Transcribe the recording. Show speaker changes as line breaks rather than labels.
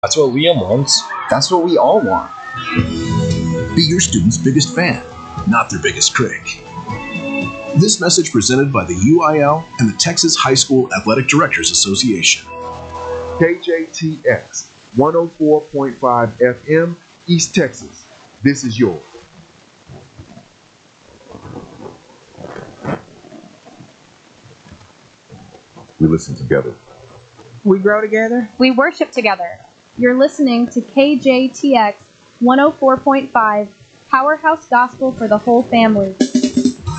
That's what Liam wants.
That's what we all want. Be your student's biggest fan, not their biggest critic. This message presented by the UIL and the Texas High School Athletic Directors Association.
KJTX 104.5 FM, East Texas. This is yours.
We listen together.
We grow together.
We worship together. You're listening to KJTX 104.5, Powerhouse Gospel for the whole family.